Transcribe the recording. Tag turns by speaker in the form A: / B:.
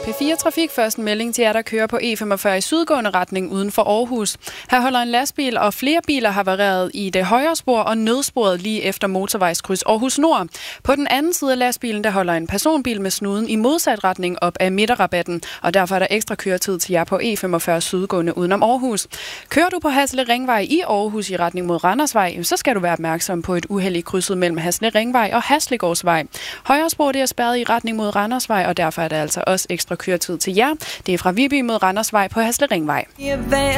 A: P4 Trafik. Først en melding til jer, der kører på E45 i sydgående retning uden for Aarhus. Her holder en lastbil, og flere biler har havareret i det højre spor og nødsporet lige efter motorvejskryds Aarhus Nord. På den anden side af lastbilen, der holder en personbil med snuden i modsat retning op af midterrabatten, og derfor er der ekstra køretid til jer på E45 sydgående udenom Aarhus. Kører du på Hasle Ringvej i Aarhus i retning mod Randersvej, så skal du være opmærksom på et uheld i krydset mellem Hasle Ringvej og Haslegårdsvej. Højre spor det er spærret i retning mod Randersvej, og derfor er der altså også ekstra køretid til jer. Det er fra Viby mod Randersvej på Hasle Ringvej.